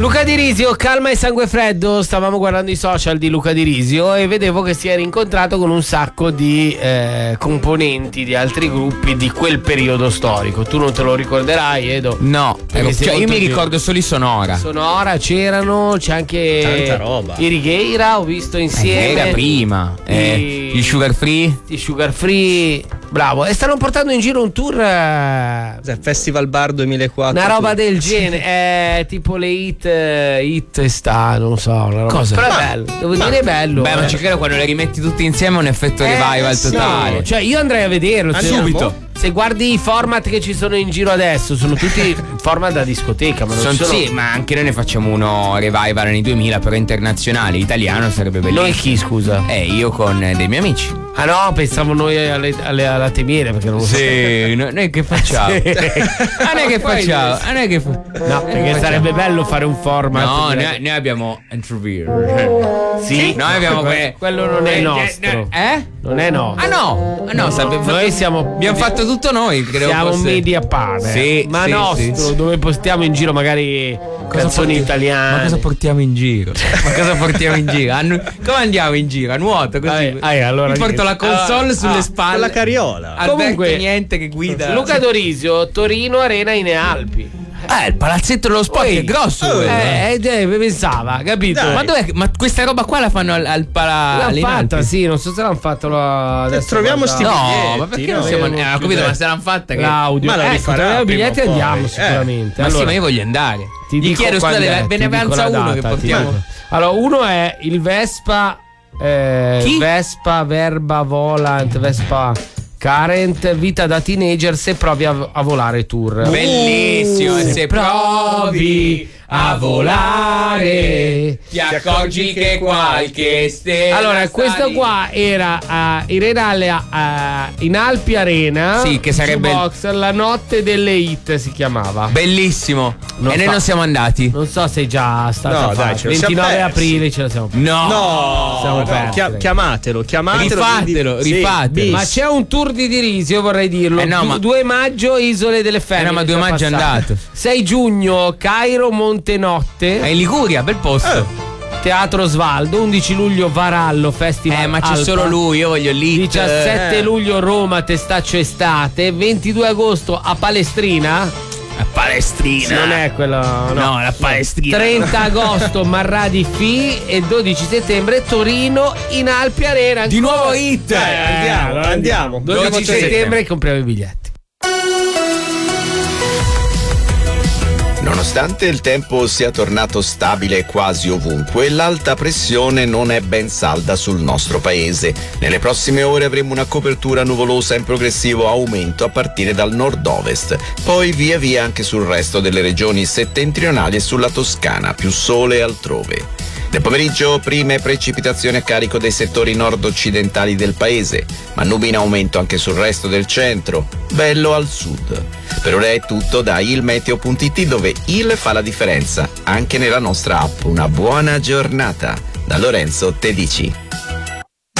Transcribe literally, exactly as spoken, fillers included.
Luca Di Risio, calma e sangue freddo. Stavamo guardando i social di Luca Di Risio e vedevo che si era incontrato con un sacco di eh, componenti di altri gruppi di quel periodo storico. Tu non te lo ricorderai, Edo? No, ero, cioè io mi ricordo solo i Sonora. Sonora c'erano, c'è anche tanta roba. I Righeira, ho visto insieme. Era prima. I, eh, I Sugar Free. I Sugar Free. Bravo. E stanno portando in giro un tour. Eh, Festival Bar duemilaquattro. Una roba del genere. È tipo le hit. Hit e sta, non so. Una roba. Cosa? Però Ma, è bello. Devo ma, dire è bello. Beh, eh. ma ci credo, quando le rimetti tutte insieme è un effetto eh, revival sì. totale. Cioè, io andrei a vederlo. Ah, subito. Se guardi i format che ci sono in giro adesso, sono tutti format da discoteca. Ma non Son, sono... Sì, ma anche noi ne facciamo uno revival anni duemila, però internazionale, italiano, sarebbe bellissimo. Noi chi, scusa? Eh, io con dei miei amici. Ah no, pensavo noi alle, alle, alla Temiere, perché non lo so. Sì, no, noi che facciamo? Sì. A noi che facciamo? A noi che fa... No, perché sarebbe bello fare un format. No, noi, noi abbiamo Introvere. Sì, noi abbiamo que- quello non è nostro. Eh? Non è nostro. Ah no, ah, no, no sarebbe... noi siamo abbiamo fatto tutto noi, credo. Siamo fosse... media partner. Sì, ma sì, nostro, sì. dove postiamo in giro magari cosa canzoni porti- italiane. Ma cosa portiamo in giro? Ma cosa portiamo in giro? A nu- come andiamo in giro? A nuoto così. Ah, eh, allora mi porto la console ah, sulle ah, spalle. La carriola. Alberto Comunque, niente che guida. Luca Dorisio, Torino Arena in Alpi. Eh, il palazzetto dello sport Poi, è grosso. oh, quello, eh, eh, eh, pensava, capito? Ma dov'è? Ma questa roba qua la fanno al, al pala. L'hanno fatta, Alpi? sì, non so se l'hanno fatto la... adesso troviamo sti guarda... biglietti. No, ma perché no, non siamo. Eh, ho capito, eh. ma se l'hanno fatta che. L'audio. Ma lo ecco, rifarà troviamo i prima biglietti o e poi. andiamo Eh. sicuramente. Ma allora, sì, ma io voglio andare. ti Gli dico chiedo, quando scusate, è, ve ti ne dico avanza la uno data, che ti portiamo. dico. Allora, uno è il Vespa eh, Chi? Vespa Verba Volant Vespa Current, vita da teenager se provi a, a volare tour. Bellissimo, se, se provi a volare ti accorgi che qualche stella. Allora, questo sali. qua era uh, in Renale uh, in Alpi Arena. Sì, che sarebbe il- Box, la notte delle hit si chiamava. Bellissimo. Non e noi so. non siamo andati. Non so se è già stata No, fatta. dai, ce lo siamo ventinove persi. aprile ce la siamo persi. No. No, Siamo no, persi, chia- dai. chiamatelo, chiamatelo. Rifatelo, quindi- rifatelo. bis. Ma c'è un tour di Dirisio, vorrei dirlo. Eh no, Du- ma- due maggio Isole delle Femmine. Eh no, ma due già maggio è passato. andato. sei giugno Cairo Montenotte. È in Liguria, bel posto. Eh. Teatro Svaldo. undici luglio Varallo Festival Eh, ma c'è Alpa. solo lui, io voglio lì. diciassette Eh. luglio Roma Testaccio Estate. ventidue agosto a Palestrina. A Palestrina. Non è quello, no. No, la Palestrina. trenta agosto Marradi Fi e dodici settembre Torino in Alpi Arena. Di nuovo hit. Eh, andiamo, allora andiamo. dodici dodici settembre compriamo i biglietti. Nonostante il tempo sia tornato stabile quasi ovunque, l'alta pressione non è ben salda sul nostro paese. Nelle prossime ore avremo una copertura nuvolosa in progressivo aumento a partire dal nord-ovest, poi via via anche sul resto delle regioni settentrionali e sulla Toscana, più sole altrove. Nel pomeriggio prime precipitazioni a carico dei settori nord-occidentali del paese, ma nubi in aumento anche sul resto del centro, bello al sud. Per ora è tutto da ilmeteo punto it, dove il fa la differenza anche nella nostra app. Una buona giornata da Lorenzo Tedici.